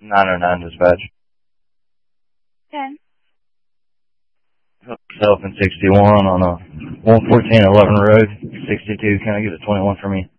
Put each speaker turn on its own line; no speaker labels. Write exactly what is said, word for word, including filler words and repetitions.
nine oh nine dispatch.
ten.
Self in sixty-one on a one fourteen eleven road, sixty-two. Can I get a twenty-one for me?